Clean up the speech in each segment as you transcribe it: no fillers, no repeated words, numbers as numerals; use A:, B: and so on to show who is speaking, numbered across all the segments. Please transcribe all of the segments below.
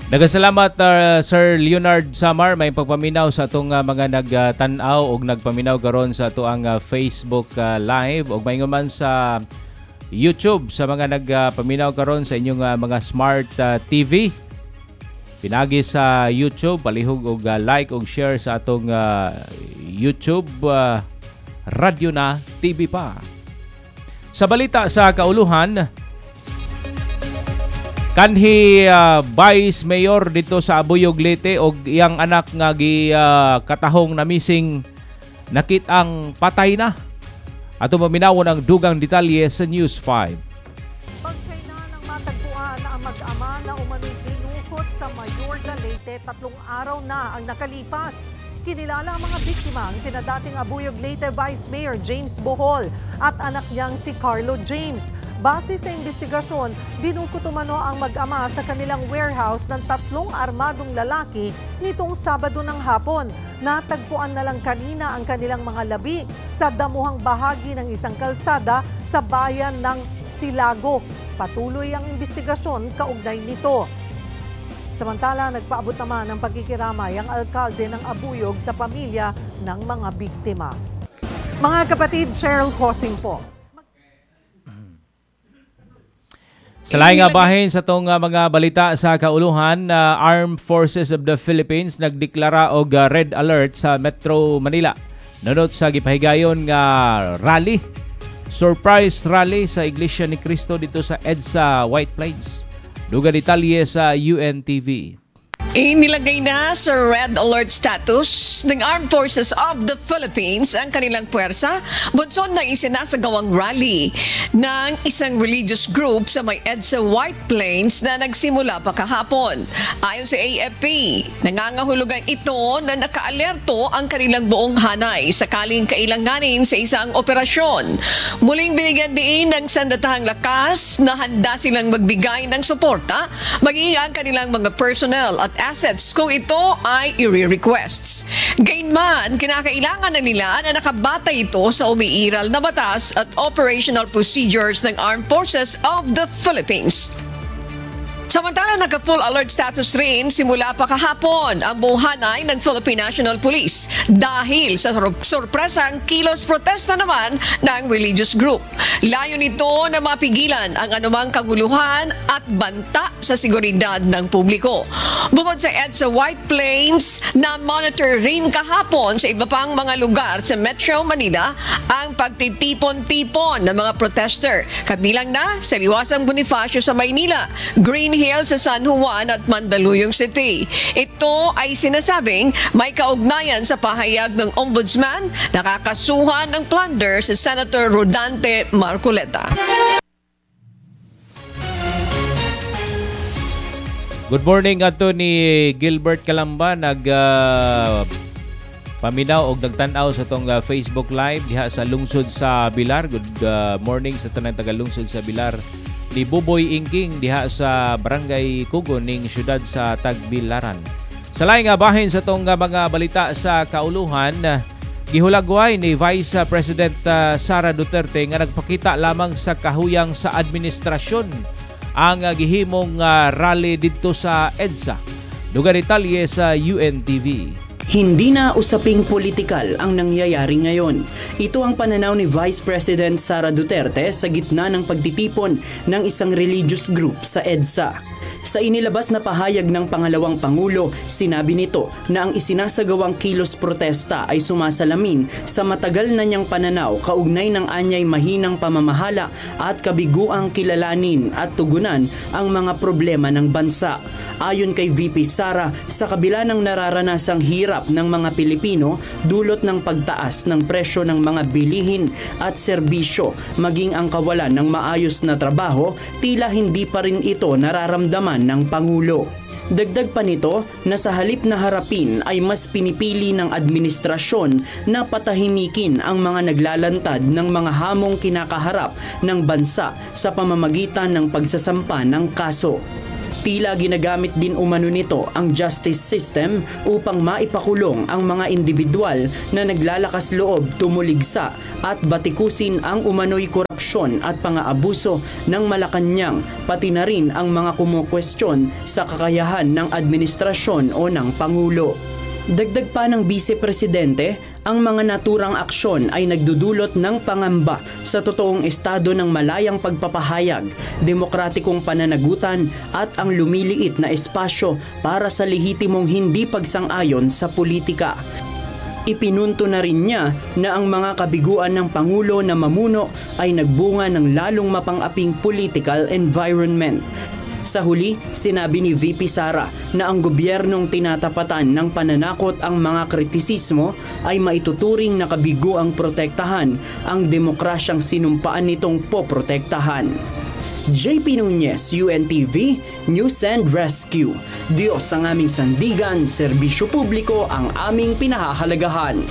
A: Nagasalamat Sir Leonard Samar may pagpaminaw sa atong mga nagtanaw og nagpaminaw karon sa ato ang Facebook live og maingon man sa YouTube sa mga nagpaminaw karon sa inyong mga smart TV. Pinagi sa YouTube, palihog og like og share sa atong YouTube Radio na TV pa. Sa balita sa kauluhan, kanhi Vice Mayor dito sa Abuyog Leyte og iyang anak nga katahong na missing nakitang patay na. Ato maminawon ang dugang detalye sa News 5.
B: Pagkay na ng matagpuan na ang mag-ama na umano'y binukot sa Mayorga Leyte, 3 araw na ang nakalipas. Kinilala ang mga biktima ang sina dating Abuyog Leyte Vice Mayor James Bohol at anak niyang si Carlo James. Base sa investigasyon, dinukot umano ang mag-ama sa kanilang warehouse ng 3 armadong lalaki nitong Sabado ng hapon. Natagpuan na lang kanina ang kanilang mga labi sa damuhang bahagi ng isang kalsada sa bayan ng Silago. Patuloy ang investigasyon kaugnay nito. Samantala, nagpaabot naman ng pagkikiramay ang alkalde ng Abuyog sa pamilya ng mga biktima. Mga kapatid, Cheryl Cosing po.
A: Sa laing bahin sa itong mga balita sa kauluhan, Armed Forces of the Philippines nagdeklara og red alert sa Metro Manila. Nunot sa gipahigayon nga rally, surprise rally sa Iglesia ni Cristo dito sa EDSA White Plains. Duga detalye sa UNTV.
C: Inilagay na sa red alert status ng Armed Forces of the Philippines ang kanilang puwersa bunsod ng isinasagawang rally ng isang religious group sa may EDSA White Plains na nagsimula pa kahapon. Ayon sa AFP, nangangahulugan ito na nakaalerto ang kanilang buong hanay sakaling kailanganin sa isang operasyon. Muling binigyan din ng sandatahang lakas na handa silang magbigay ng suporta maging ang kanilang mga personnel at assets kung ito ay i-requests. Gayunman, kinakailangan na nila na nakabatay ito sa umiiral na batas at operational procedures ng Armed Forces of the Philippines. Samantala, naka-full alert status rin simula pa kahapon ang buhanay ng Philippine National Police dahil sa sorpresang kilos protesta naman ng religious group. Layo nito na mapigilan ang anumang kaguluhan at banta sa seguridad ng publiko. Bukod sa EDSA White Plains, na-monitor rin kahapon sa iba pang mga lugar sa Metro Manila ang pagtitipon-tipon ng mga protester. Kabilang na sa Liwasang Bonifacio sa Maynila, Green Hills sa San Juan at Mandaluyong City. Ito ay sinasabing may kaugnayan sa pahayag ng Ombudsman na kakasuhan ng plunder sa Senator Rodante Marcoleta.
A: Good morning ato ni Gilbert Calamba paminaw og nagtan-aw sa tong Facebook live diha sa lungsod sa Bilar. Good morning sa tanang taga lungsod sa Bilar. Ni Buboy Ingking diha sa Barangay Kugon ning syudad sa Tagbilaran. Sa laing bahin sa tong mga balita sa kauluhan, gihulagway ni Vice President Sara Duterte nga nagpakita lamang sa kahuyang sa administrasyon ang gihimong rally dito sa EDSA. Duga detalye sa UNTV.
D: Hindi na usaping politikal ang nangyayari ngayon. Ito ang pananaw ni Vice President Sara Duterte sa gitna ng pagtitipon ng isang religious group sa EDSA. Sa inilabas na pahayag ng pangalawang Pangulo, sinabi nito na ang isinasagawang kilos protesta ay sumasalamin sa matagal na niyang pananaw kaugnay ng anyay mahinang pamamahala at kabiguang kilalanin at tugunan ang mga problema ng bansa. Ayon kay VP Sara, sa kabila ng nararanasang hirap ng mga Pilipino dulot ng pagtaas ng presyo ng mga bilihin at serbisyo, maging ang kawalan ng maayos na trabaho, tila hindi pa rin ito nararamdaman ng Pangulo. Dagdag pa nito na sa halip na harapin ay mas pinipili ng administrasyon na patahimikin ang mga naglalantad ng mga hamong kinakaharap ng bansa sa pamamagitan ng pagsasampa ng kaso. Tila ginagamit din umano nito ang justice system upang maipakulong ang mga individual na naglalakas loob tumuligsa at batikusin ang umano'y korupsyon at pang-aabuso ng Malacanang, pati na rin ang mga kumukwestiyon sa kakayahan ng administrasyon o ng Pangulo. Dagdag pa ng Vice Presidente, ang mga naturang aksyon ay nagdudulot ng pangamba sa totoong estado ng malayang pagpapahayag, demokratikong pananagutan at ang lumiliit na espasyo para sa lehitimong hindi pagsang-ayon sa politika. Ipinunto na rin niya na ang mga kabiguan ng Pangulo na mamuno ay nagbunga ng lalong mapang-aping political environment. Sa huli, sinabi ni VP Sara na ang gobyernong tinatapatan ng pananakot ang mga kritisismo ay maituturing na kabigo ang protektahan ang demokrasyang sinumpaan nitong poprotektahan. JP Nunez, UNTV, News and Rescue. Diyos ang aming sandigan, serbisyo publiko ang aming pinahahalagahan.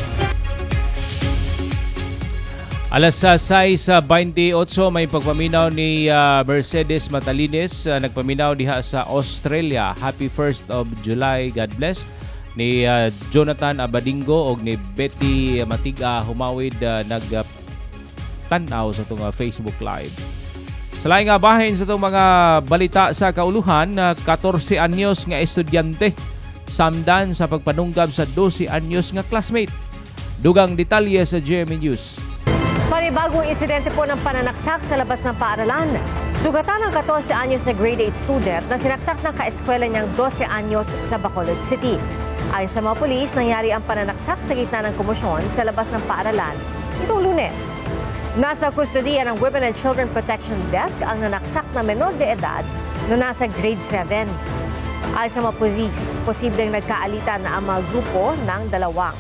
A: Alas 6:28 may pagpaminaw ni Mercedes Matalines, nagpaminaw diha sa Australia. Happy 1st of July, God bless. Ni Jonathan Abadingo og ni Betty Matiga humawid nagtanaw sa itong Facebook Live. Sa laing nga bahin sa itong mga balita sa kauluhan, 14 anyos nga estudyante samdan sa pagpanunggab sa 12 anyos nga classmate. Dugang detalye sa GMA News.
E: Panibagong insidente po ng pananaksak sa labas ng paaralan. Sugatan ng 14 anyos na grade 8 student na sinaksak ng kaeskwela niyang 12 anyos sa Bacolod City. Ayon sa mga pulis, nangyari ang pananaksak sa gitna ng komosyon sa labas ng paaralan itong Lunes. Nasa kustodiya ng Women and Children Protection Desk ang nanaksak na menor de edad na nasa grade 7. Ayon sa mga pulis, posibleng nagkaalitan na ang mga grupo ng dalawang.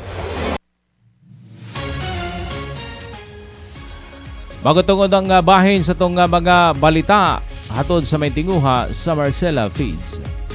A: Bago tungod ang bahin sa itong mga balita, hatod sa may tinguha sa Marcela Feeds.